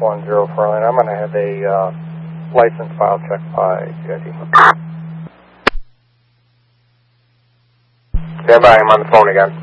10 Farline. I'm going to have a license file checked by GID. Stand by, I'm on the phone again.